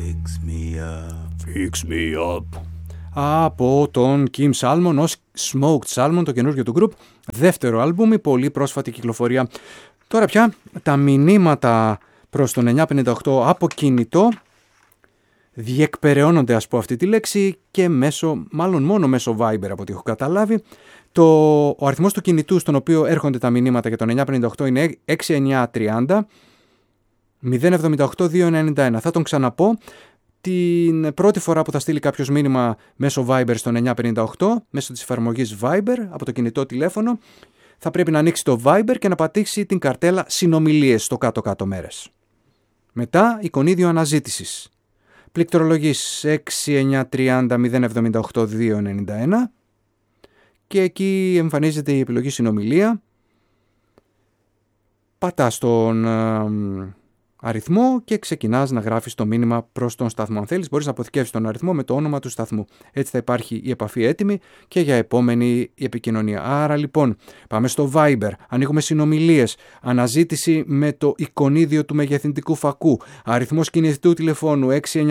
Fix me up. Από τον Kim Salmon ως Smoked Salmon, το καινούργιο του group, δεύτερο άλμπουμ, πολύ πρόσφατη κυκλοφορία. Τώρα πια τα μηνύματα προς τον 958 από κινητό διεκπεραιώνονται, ας πω αυτή τη λέξη, και μάλλον μόνο μέσω Viber από ό,τι έχω καταλάβει. Ο αριθμός του κινητού στον οποίο έρχονται τα μηνύματα για τον 958 είναι 6930 078-291. Θα τον ξαναπώ. Την πρώτη φορά που θα στείλει κάποιος μήνυμα μέσω Viber στον 958, μέσω της εφαρμογής Viber από το κινητό τηλέφωνο, θα πρέπει να ανοίξει το Viber και να πατήσει την καρτέλα συνομιλίες στο κάτω-κάτω μέρες. Μετά εικονίδιο αναζήτησης. Πληκτρολογής 6930-078-291 και εκεί εμφανίζεται η επιλογή συνομιλία. Πατάς τον αριθμό και ξεκινάς να γράφεις το μήνυμα προς τον σταθμό. Αν θέλεις μπορείς να αποθηκεύσεις τον αριθμό με το όνομα του σταθμού. Έτσι θα υπάρχει η επαφή έτοιμη και για επόμενη επικοινωνία. Άρα λοιπόν πάμε στο Viber, ανοίγουμε συνομιλίες, αναζήτηση με το εικονίδιο του μεγεθυντικού φακού, αριθμός κινητού τηλεφώνου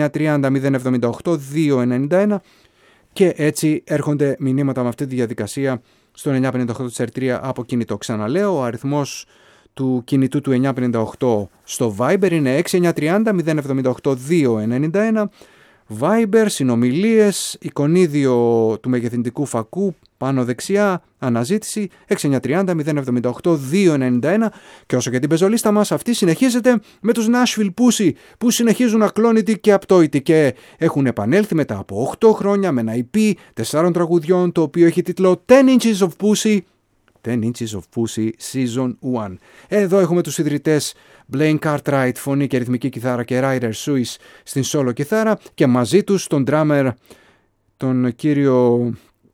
6930-078-291 και έτσι έρχονται μηνύματα με αυτή τη διαδικασία στο 958 της R3 από κινητό. Ξαναλέω, ο αριθμός του κινητού του 958 στο Viber είναι 6930-078-291. Viber, συνομιλίες, εικονίδιο του μεγεθυντικού φακού πάνω δεξιά, αναζήτηση 6930-078-291. Και όσο για την πεζολίστα μας, αυτή συνεχίζεται με τους Nashville Pussy που συνεχίζουν ακλόνητοι και απτόητοι και έχουν επανέλθει μετά από 8 χρόνια με ένα EP 4 τραγουδιών το οποίο έχει τίτλο 10 Inches of Pussy. 10 Inches of Pussy Season 1. Εδώ έχουμε τους ιδρυτές Blaine Cartwright, φωνή και ρυθμική κιθάρα, και Ryder Suis στην solo κιθάρα, και μαζί τους τον drummer, τον κύριο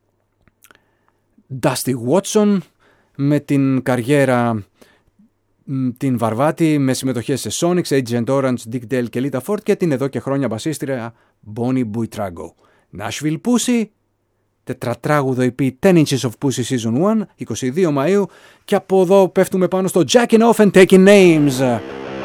Dusty Watson, με την καριέρα την βαρβάτη, με συμμετοχές σε Sonics, Agent Orange, Dick Dale και Lita Ford, και την εδώ και χρόνια μπασίστρια Bonnie Buitrago. Nashville Pussy, τετρατράγουδο EP 10 Inches of Pussy Season 1, 22 Μαΐου, και από εδώ πέφτουμε πάνω στο Jacking Off and Taking Names.